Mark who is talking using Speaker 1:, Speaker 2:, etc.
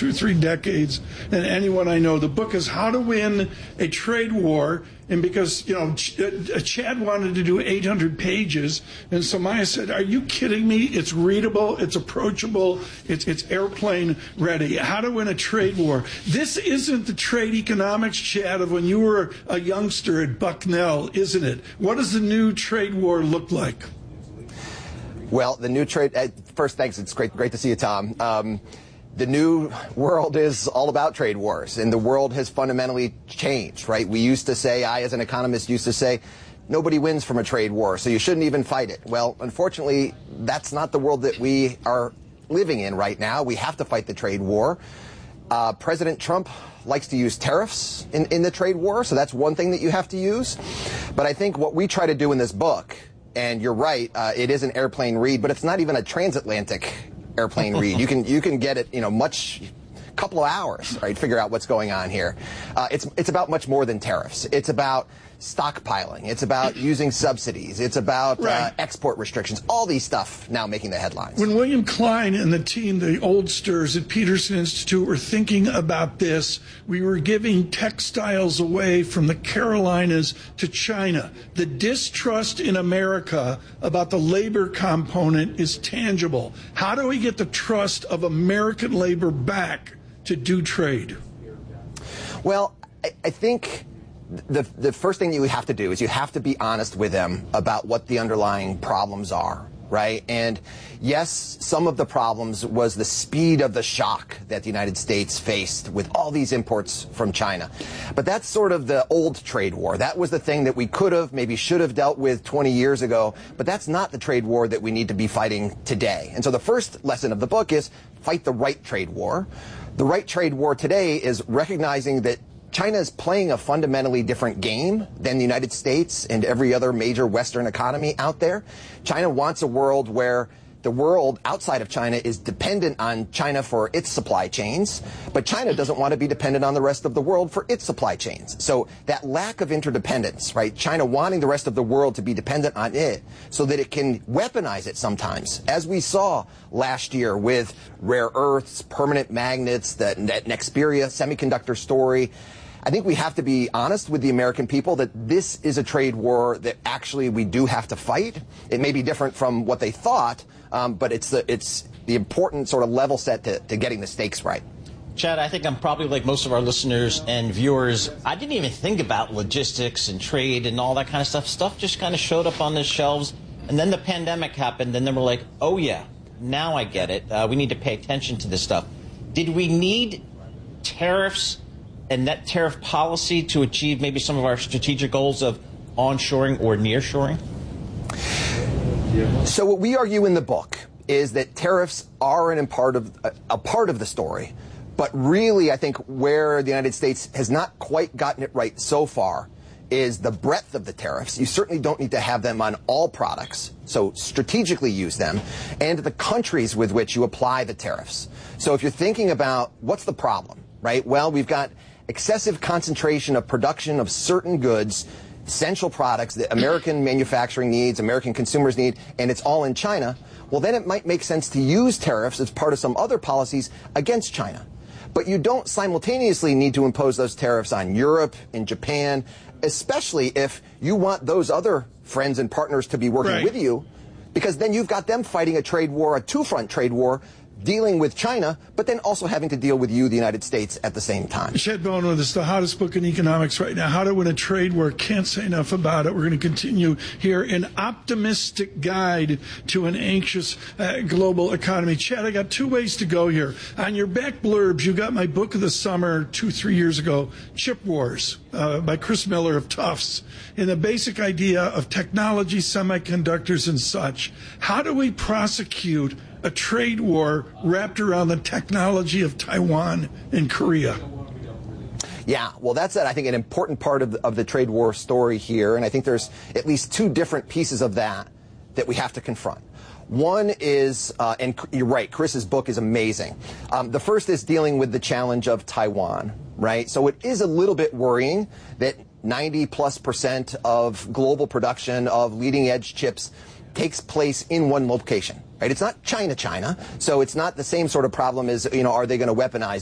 Speaker 1: 2 or 3 decades than anyone I know. The book is How to Win a Trade War. And because, Chad wanted to do 800 pages, and so Maya said, are you kidding me? It's readable, it's approachable, it's airplane ready. How to Win a Trade War. This isn't the trade economics, Chad, of when you were a youngster at Bucknell, isn't it? What does the new trade war look like?
Speaker 2: Well, the new trade, first, thanks. It's great to see you, Tom. The new world is all about trade wars, and the world has fundamentally changed, right? We used to say, I as an economist used to say, nobody wins from a trade war, so you shouldn't even fight it. Well, unfortunately, that's not the world that we are living in right now. We have to fight the trade war. President Trump likes to use tariffs in the trade war, so that's one thing that you have to use. But I think what we try to do in this book, and you're right, it is an airplane read, but it's not even a transatlantic airplane read. You can get it, couple of hours, right? Figure out what's going on here. It's about much more than tariffs. It's about stockpiling. It's about using subsidies. It's about export restrictions. All these stuff now making the headlines.
Speaker 1: When William Klein and the team, the oldsters at Peterson Institute, were thinking about this, we were giving textiles away from the Carolinas to China. The distrust in America about the labor component is tangible. How do we get the trust of American labor back to do trade?
Speaker 2: Well, I think the first thing you have to do is you have to be honest with them about what the underlying problems are, right? And yes, some of the problems was the speed of the shock that the United States faced with all these imports from China. But that's sort of the old trade war. That was the thing that we could have, maybe should have dealt with 20 years ago, but that's not the trade war that we need to be fighting today. And so the first lesson of the book is fight the right trade war. The right trade war today is recognizing that China is playing a fundamentally different game than the United States and every other major Western economy out there. China wants a world where the world outside of China is dependent on China for its supply chains, but China doesn't want to be dependent on the rest of the world for its supply chains. So that lack of interdependence, right? China wanting the rest of the world to be dependent on it so that it can weaponize it sometimes, as we saw last year with rare earths, permanent magnets, that Nexperia semiconductor story. I think we have to be honest with the American people that this is a trade war that actually we do have to fight. It may be different from what they thought, but it's the important sort of level set to getting the stakes right.
Speaker 3: Chad, I think I'm probably like most of our listeners and viewers. I didn't even think about logistics and trade and all that kind of stuff. Stuff just kind of showed up on the shelves, and then the pandemic happened, and then we're like, oh yeah, now I get it. We need to pay attention to this stuff. Did we need tariffs and net tariff policy to achieve maybe some of our strategic goals of onshoring or nearshoring?
Speaker 2: So what we argue in the book is that tariffs are a part of the story, but really I think where the United States has not quite gotten it right so far is the breadth of the tariffs. You certainly don't need to have them on all products, so strategically use them, and the countries with which you apply the tariffs. So if you're thinking about what's the problem, right? Well, we've got excessive concentration of production of certain goods, essential products that American manufacturing needs, American consumers need, and it's all in China. Well, then it might make sense to use tariffs as part of some other policies against China. But you don't simultaneously need to impose those tariffs on Europe and Japan, especially if you want those other friends and partners to be working with you, because then you've got them fighting a trade war, a two-front trade war, dealing with China, but then also having to deal with you, the United States, at the same time.
Speaker 1: Chad Bono, this is the hottest book in economics right now. How to Win a Trade War. Can't say enough about it. We're going to continue here. An optimistic guide to an anxious global economy. Chad, I got 2 ways to go here. On your back blurbs, you got my book of the summer 2-3 years ago, Chip Wars, by Chris Miller of Tufts. And the basic idea of technology, semiconductors, and such. How do we prosecute a trade war wrapped around the technology of Taiwan and Korea?
Speaker 2: Yeah, well, that's, I think, an important part of the trade war story here, and I think there's at least 2 different pieces of that we have to confront. One is, and you're right, Chris's book is amazing. The first is dealing with the challenge of Taiwan, right? So it is a little bit worrying that 90+% of global production of leading edge chips takes place in one location, right? It's not China, so it's not the same sort of problem as, are they going to weaponize